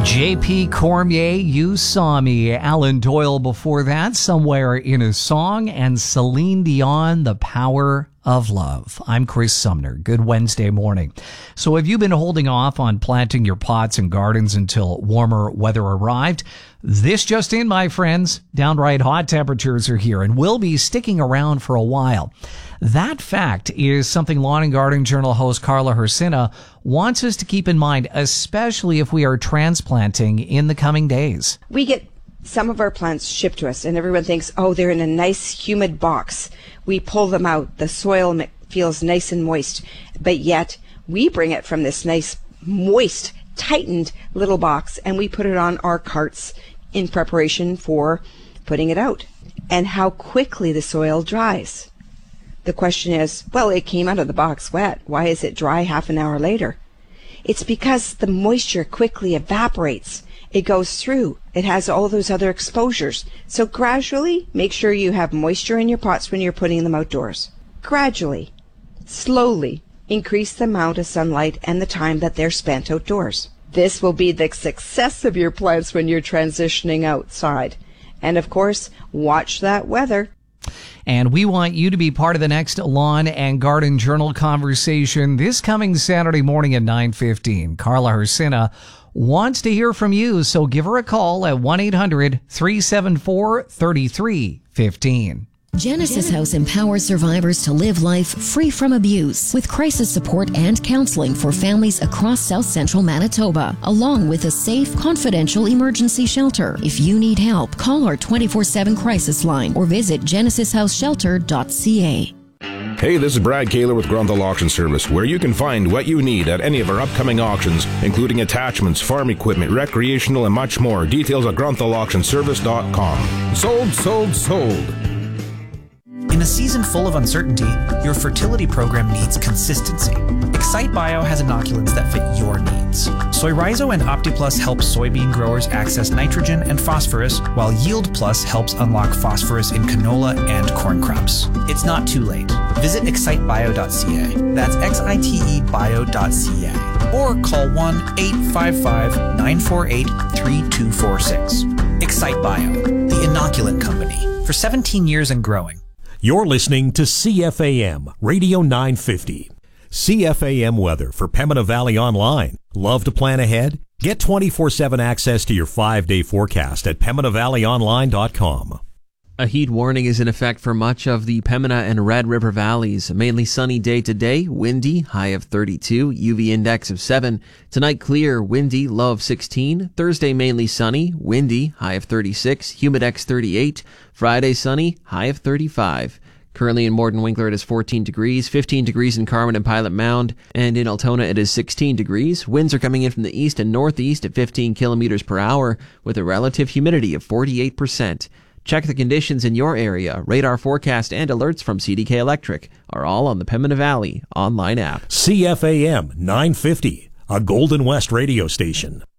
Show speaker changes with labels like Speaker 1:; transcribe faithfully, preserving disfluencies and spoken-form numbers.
Speaker 1: J P Cormier, You Saw Me. Alan Doyle before that, Somewhere in a Song, and Celine Dion, The Power of Love. I'm Chris Sumner. Good Wednesday morning. So have you been holding off on planting your pots and gardens until warmer weather arrived? This just in, my friends. Downright hot temperatures are here and will be sticking around for a while. That fact is something Lawn and Garden Journal host Carla Hersina wants us to keep in mind, especially if we are transplanting in the coming days.
Speaker 2: We get some of our plants shipped to us and everyone thinks, oh, they're in a nice humid box. We pull them out. The soil feels nice and moist, but yet we bring it from this nice, moist, tightened little box and we put it on our carts in preparation for putting it out. And how quickly the soil dries. The question is, well, it came out of the box wet. Why is it dry half an hour later? It's because the moisture quickly evaporates. It goes through. It has all those other exposures. So gradually, make sure you have moisture in your pots when you're putting them outdoors. Gradually, slowly, increase the amount of sunlight and the time that they're spent outdoors. This will be the success of your plants when you're transitioning outside. And of course, watch that weather.
Speaker 1: And we want you to be part of the next Lawn and Garden Journal conversation this coming Saturday morning at nine fifteen. Carla Hersina wants to hear from you, so give her a call at one eight hundred three seven four three three one five.
Speaker 3: Genesis House empowers survivors to live life free from abuse with crisis support and counseling for families across South Central Manitoba, along with a safe, confidential emergency shelter. If you need help, call our twenty-four seven crisis line or visit genesis house shelter dot c a.
Speaker 4: Hey, this is Brad Kaler with Grunthal Auction Service, where you can find what you need at any of our upcoming auctions, including attachments, farm equipment, recreational, and much more. Details at grunthal auction service dot com. Sold, sold, sold.
Speaker 5: In a season full of uncertainty, your fertility program needs consistency. Excite Bio has inoculants that fit your needs. Soyrizo and OptiPlus help soybean growers access nitrogen and phosphorus, while Yield Plus helps unlock phosphorus in canola and corn crops. It's not too late. Visit excite bio dot c a. That's X I T E bio dot c a. Or call one eight five five nine four eight three two four six. Excite Bio, the inoculant company, for seventeen years and growing.
Speaker 6: You're listening to C F A M, Radio nine fifty. C F A M weather for Pembina Valley Online. Love to plan ahead? Get twenty-four seven access to your five-day forecast at pembina valley online dot com.
Speaker 7: A heat warning is in effect for much of the Pembina and Red River valleys. A mainly sunny day today, windy, high of thirty-two, U V index of seven. Tonight clear, windy, low of sixteen. Thursday mainly sunny, windy, high of thirty-six, humidex thirty-eight. Friday sunny, high of thirty-five. Currently in Morden Winkler it is fourteen degrees, fifteen degrees in Carmen and Pilot Mound, and in Altona it is sixteen degrees. Winds are coming in from the east and northeast at fifteen kilometers per hour with a relative humidity of forty-eight percent. Check the conditions in your area. Radar forecast and alerts from C D K Electric are all on the Pembina Valley online app.
Speaker 6: C F A M nine fifty, a Golden West radio station.